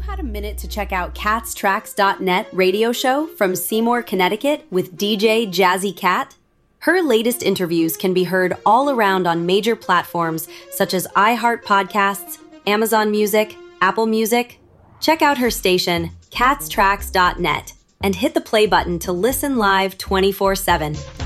had a minute to check out catstracks.net radio show from Seymour, Connecticut with DJ Jazzy Cat? Her latest interviews can be heard all around on major platforms such as iHeart Podcasts, Amazon Music, Apple Music. Check out her station, catstracks.net, and hit the play button to listen live 24/7.